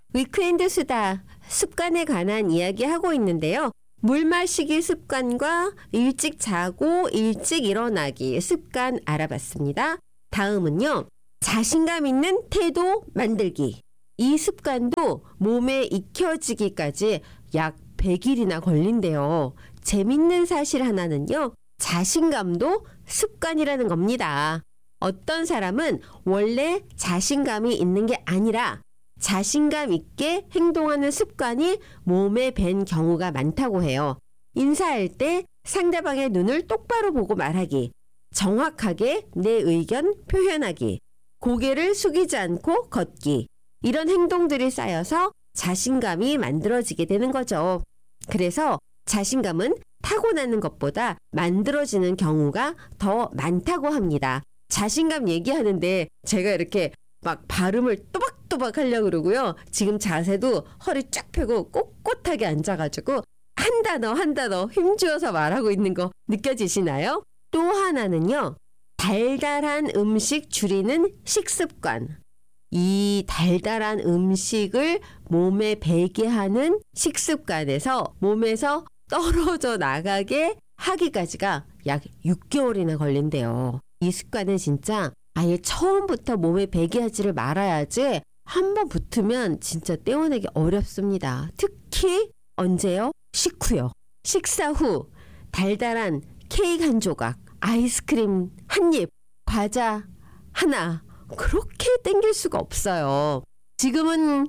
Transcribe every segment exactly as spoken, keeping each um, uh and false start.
위크엔드 수다 습관에 관한 이야기 하고 있는데요. 물 마시기 습관과 일찍 자고 일찍 일어나기 습관 알아봤습니다. 다음은요. 자신감 있는 태도 만들기. 이 습관도 몸에 익혀지기까지 약 백 일이나 걸린대요. 재밌는 사실 하나는요. 자신감도 습관이라는 겁니다. 어떤 사람은 원래 자신감이 있는 게 아니라 자신감 있게 행동하는 습관이 몸에 밴 경우가 많다고 해요. 인사할 때 상대방의 눈을 똑바로 보고 말하기, 정확하게 내 의견 표현하기, 고개를 숙이지 않고 걷기, 이런 행동들이 쌓여서 자신감이 만들어지게 되는 거죠. 그래서 자신감은 타고나는 것보다 만들어지는 경우가 더 많다고 합니다. 자신감 얘기하는데 제가 이렇게 막 발음을 또박또박 하려고 그러고요. 지금 자세도 허리 쫙 펴고 꼿꼿하게 앉아가지고 한 단어 한 단어 힘주어서 말하고 있는 거 느껴지시나요? 또 하나는요. 달달한 음식 줄이는 식습관. 이 달달한 음식을 몸에 배게 하는 식습관에서 몸에서 떨어져 나가게 하기까지가 약 육 개월이나 걸린대요. 이 습관은 진짜 아예 처음부터 몸에 배게 하지를 말아야지 한번 붙으면 진짜 떼어내기 어렵습니다. 특히 언제요? 식후요. 식사 후 달달한 케이크 한 조각, 아이스크림 한 입, 과자 하나 그렇게 땡길 수가 없어요. 지금은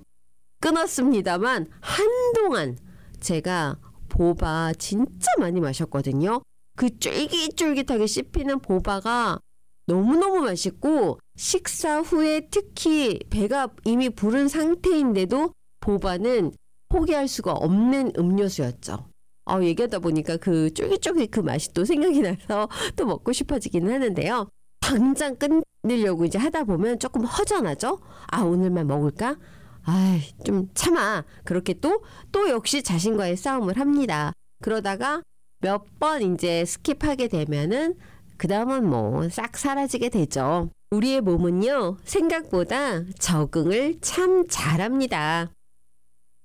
끊었습니다만 한동안 제가 보바 진짜 많이 마셨거든요. 그 쫄깃쫄깃하게 씹히는 보바가 너무너무 맛있고 식사 후에 특히 배가 이미 부른 상태인데도 보바는 포기할 수가 없는 음료수였죠. 어, 얘기하다 보니까 그 쫄깃쫄깃 그 맛이 또 생각이 나서 또 먹고 싶어지기는 하는데요. 당장 끊으려고 이제 하다 보면 조금 허전하죠? 아, 오늘만 먹을까? 아이, 좀 참아. 그렇게 또, 또 역시 자신과의 싸움을 합니다. 그러다가 몇 번 이제 스킵하게 되면은 그 다음은 뭐 싹 사라지게 되죠. 우리의 몸은요, 생각보다 적응을 참 잘합니다.